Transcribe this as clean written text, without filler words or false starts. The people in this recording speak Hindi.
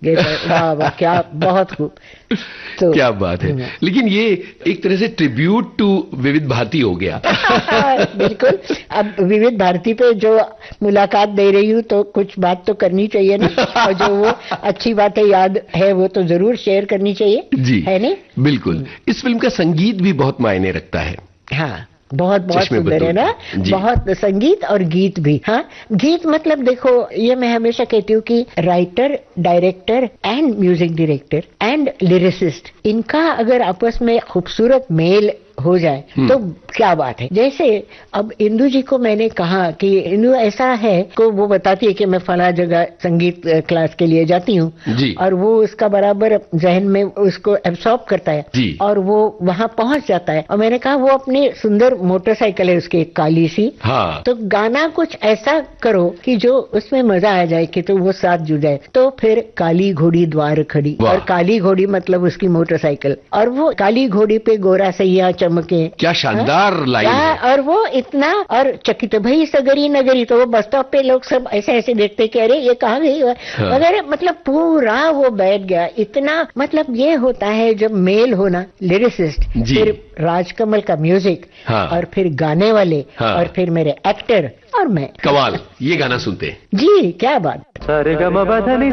वाह वाह, क्या बहुत खूब। तो क्या बात है। लेकिन ये एक तरह से ट्रिब्यूट टू विविध भारती हो गया। बिल्कुल। अब विविध भारती पे जो मुलाकात दे रही हूँ तो कुछ बात तो करनी चाहिए ना, और जो वो अच्छी बातें याद है वो तो जरूर शेयर करनी चाहिए। जी है नहीं? बिल्कुल। इस फिल्म का संगीत भी बहुत मायने रखता है। हाँ, बहुत बहुत चश्मे सुंदर है ना, जी। बहुत संगीत और गीत भी। हाँ, गीत मतलब देखो, ये मैं हमेशा कहती हूँ कि writer, director and music director and lyricist, इनका अगर आपस में खूबसूरत मेल हो जाए तो क्या बात है। जैसे अब इंदु जी को मैंने कहा कि इंदु ऐसा है, को वो बताती है कि मैं फला जगह संगीत क्लास के लिए जाती हूँ, और वो उसका बराबर जहन में उसको एब्सॉर्ब करता है और वो वहां पहुंच जाता है। और मैंने कहा वो अपनी सुंदर मोटरसाइकिल है उसकी एक काली सी, तो गाना कुछ ऐसा करो कि जो उसमें मजा आ जाए, कि तो वो साथ जुड़ जाए। तो फिर काली घोड़ी द्वार खड़ी, और काली घोड़ी मतलब उसकी मोटरसाइकिल, और वो काली घोड़ी पे गोरा सैया चमके, क्या शानदार लाइन है। और वो इतना, और चकित भई सगरी नगरी, तो वो बस स्टॉप पे लोग सब ऐसे ऐसे देखते कि अरे ये कहाँ गई वगैरह, मतलब पूरा वो बैठ गया। इतना मतलब ये होता है जब मेल होना, लिरिसिस्ट, फिर राजकमल का म्यूजिक, और फिर गाने वाले, और फिर मेरे एक्टर और मैं। कमाल। ये गाना सुनते हैं जी, क्या बात।